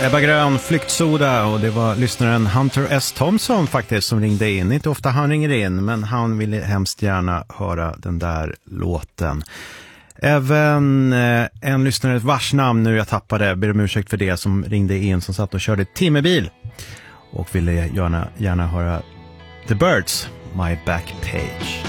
Ebba Grön, Flyktsoda, och det var lyssnaren Hunter S. Thompson faktiskt som ringde in. Inte ofta han ringer in, men han ville hemskt gärna höra den där låten. Även en lyssnare vars namn nu jag tappade, ber om ursäkt för det, som ringde in, som satt och körde timmerbil och ville gärna höra The Birds, My Back Page.